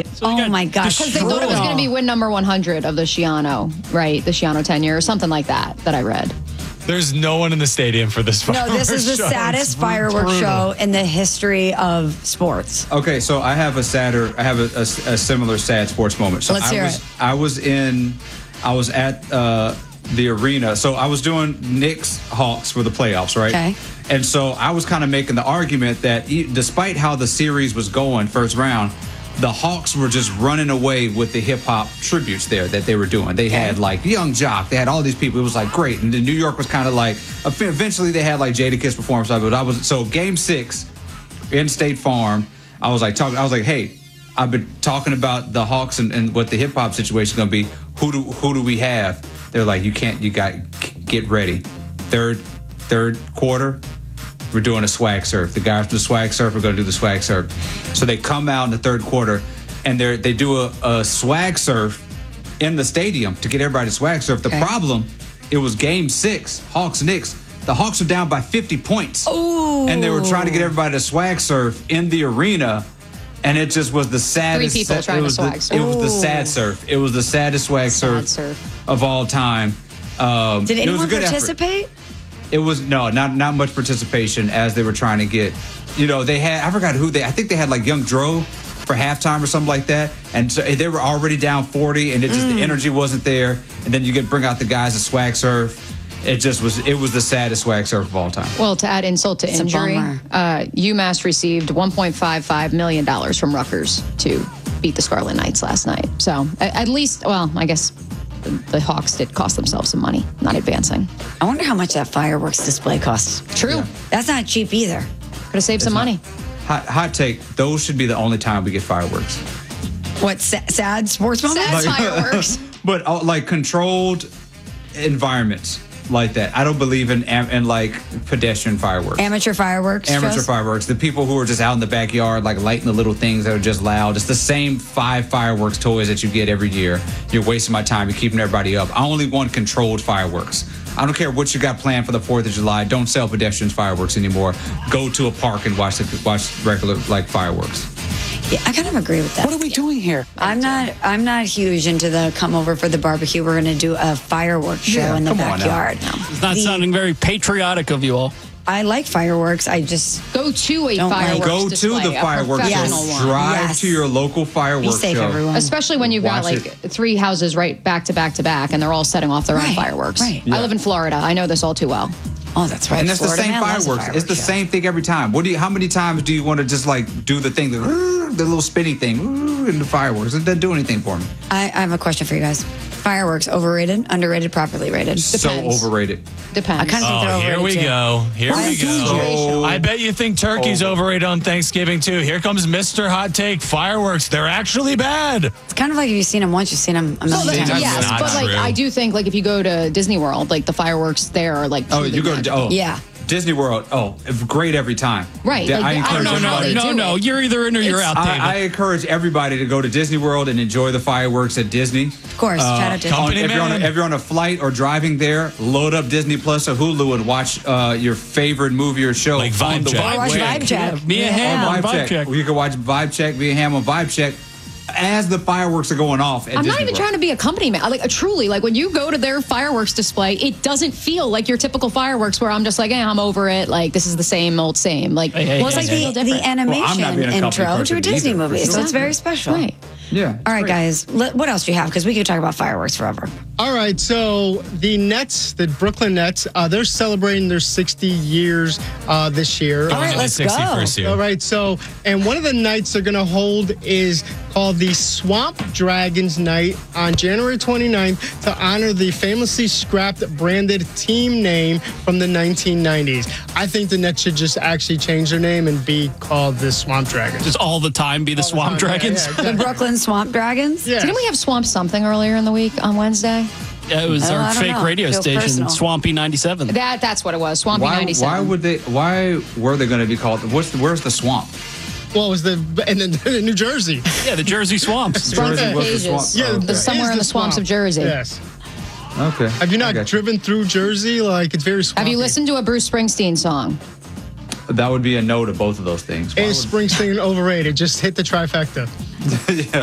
So oh my gosh. Because they thought it was going to be win number 100 of the Schiano, right? The Schiano tenure or something like that I read. There's no one in the stadium for this fireworks show. No, this is the saddest fireworks show in the history of sports. Okay, so I have a similar sad sports moment. So Let's hear it. I was at the arena. So I was doing Knicks Hawks for the playoffs, right? Okay. And so I was kind of making the argument that despite how the series was going first round, the Hawks were just running away with the hip-hop tributes there that they were doing. They had, like, Young Jock. They had all these people. It was, like, great. And then New York was kind of like, eventually they had, like, Jadakiss perform stuff. But so Game 6 in State Farm, I was like, hey, I've been talking about the Hawks and what the hip-hop situation is going to be. Who do we have? They're like, you got get ready. Third quarter, we're doing a swag surf. The guys from the swag surf are going to do the swag surf. So they come out in the third quarter, and they do a swag surf in the stadium to get everybody to swag surf. The problem, it was Game 6, Hawks-Knicks. The Hawks were down by 50 points. Ooh. And they were trying to get everybody to swag surf in the arena, and it just was the saddest. 3 people trying to swag surf. It was the sad surf. It was the saddest swag surf of all time. Did anyone participate? It was not much participation as they were trying to get, they had, I forgot I think they had like Young Dro for halftime or something like that. And so they were already down 40 and the energy wasn't there. And then you bring out the guys at swag surf. It was the saddest swag surf of all time. Well, to add insult to injury, UMass received $1.55 million from Rutgers to beat the Scarlet Knights last night. So at least, I guess the Hawks did cost themselves some money, not advancing. I wonder how much that fireworks display costs. True. Yeah. That's not cheap either. Could have saved some money. Hot take, those should be the only time we get fireworks. What, sad sports moments? Sad fireworks. But like controlled environments like that. I don't believe in like pedestrian fireworks. Amateur fireworks. Fireworks. The people who are just out in the backyard, like lighting the little things that are just loud. It's the same 5 fireworks toys that you get every year. You're wasting my time. You're keeping everybody up. I only want controlled fireworks. I don't care what you got planned for the 4th of July. Don't sell pedestrian fireworks anymore. Go to a park and watch regular like fireworks. Yeah, I kind of agree with that. What are we doing here? I'm not huge into the come over for the barbecue. We're going to do a fireworks show in the backyard. It's not sounding very patriotic of you all. I like fireworks. I just go to a fireworks display. Go to the fireworks show. Drive to your local fireworks show. Be safe, everyone. Especially when you've got like 3 houses right back to back to back, and they're all setting off their own fireworks. Right. I live in Florida. I know this all too well. Oh, that's right. And it's Florida the same fireworks. It's the same thing every time. How many times do you want to just like do the thing, the little spinning thing, in the fireworks? It doesn't do anything for me. I have a question for you guys. Fireworks, overrated, underrated, properly rated? So overrated. Depends. I kind of think they're overrated. Here we go. Here we go. I bet you think turkey's overrated on Thanksgiving too. Here comes Mr. Hot Take. Fireworks, they're actually bad. It's kind of like if you've seen them once, you've seen them a million times. Yes, but like I do think like if you go to Disney World, like the fireworks there are like yeah. Disney World, great every time. Right. No. You're either in or you're out, David. I encourage everybody to go to Disney World and enjoy the fireworks at Disney. Of course, shout out Disney. If you're on a flight or driving there, load up Disney Plus or Hulu and watch your favorite movie or show. Like Vibe Check. Watch Vibe Check. Mia Hamm on Vibe Check. You can watch Vibe Check, Mia Hamm on Vibe Check. As the fireworks are going off at I'm Disney not even World. trying to be a company man. Like truly, like when you go to their fireworks display, it doesn't feel like your typical fireworks where I'm just like, I'm over it. Like this is the same old same. Like it's like the animation intro to a Disney movie, so it's very special. Right. Yeah. All right, guys. What else do you have? Because we could talk about fireworks forever. All right. So the Nets, the Brooklyn Nets, they're celebrating their 60 years this year. All right, let's go. All right. So, and one of the nights they're going to hold is called the Swamp Dragons Night on January 29th to honor the famously scrapped branded team name from the 1990s. I think the Nets should just actually change their name and be called the Swamp Dragons. Just all the time be the Swamp Dragons? Yeah, exactly. The Brooklyn Swamp Dragons? Yes. Didn't we have Swamp something earlier in the week on Wednesday? Yeah, it was our fake radio Feels station, personal. Swampy 97. That's what it was. Swampy 97. Why were they going to be called? Where's the swamp? Well, it was in New Jersey. Yeah, the Jersey Swamps. Jersey was the Pages. swamp. Yeah, Okay. Somewhere in the swamps of Jersey. Yes. Okay. Have you not driven through Jersey? Like, it's very swampy. Have you listened to a Bruce Springsteen song? That would be a no to both of those things. Is Springsteen overrated? Just hit the trifecta. Yeah.